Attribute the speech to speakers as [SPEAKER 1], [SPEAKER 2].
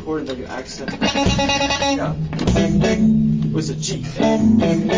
[SPEAKER 1] chord and then you accent. Yeah. With a G.